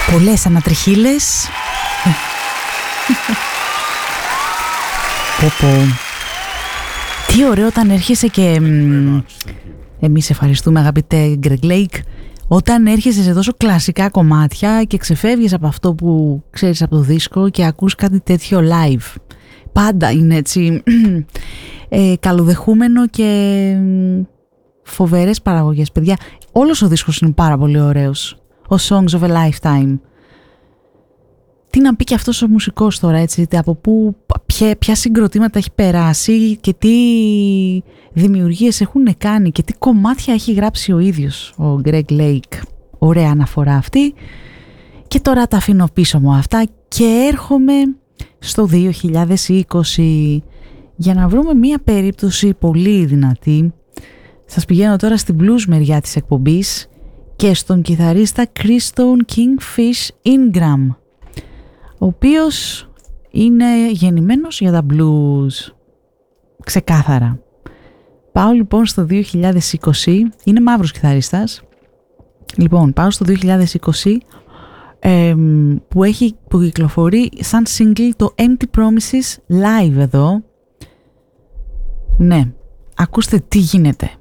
Πολλές ανατριχίλες. Πω. Τι ωραίο όταν έρχεσαι και... Εμείς ευχαριστούμε αγαπητέ Greg Lake. Όταν έρχεσαι σε τόσο κλασικά κομμάτια και ξεφεύγεις από αυτό που ξέρεις από το δίσκο και ακούς κάτι τέτοιο live. Πάντα είναι έτσι καλοδεχούμενο και φοβερές παραγωγές. Παιδιά, όλος ο δίσκος είναι πάρα πολύ ωραίος. Ο Songs of a Lifetime. Τι να πει και αυτός ο μουσικός τώρα, έτσι, από πού, ποια συγκροτήματα έχει περάσει και τι δημιουργίες έχουν κάνει και τι κομμάτια έχει γράψει ο ίδιος ο Greg Lake. Ωραία αναφορά αυτή. Και τώρα τα αφήνω πίσω μου αυτά και έρχομαι στο 2020 για να βρούμε μία περίπτωση πολύ δυνατή. Σας πηγαίνω τώρα στην blues μεριά της εκπομπής και στον κιθαρίστα Kristone Kingfish Ingram, ο οποίος είναι γεννημένος για τα blues. Ξεκάθαρα. Πάω λοιπόν στο 2020, είναι μαύρος κιθαρίστας. Λοιπόν, πάω στο 2020 που κυκλοφορεί σαν single το Empty Promises live εδώ. Ναι, ακούστε τι γίνεται.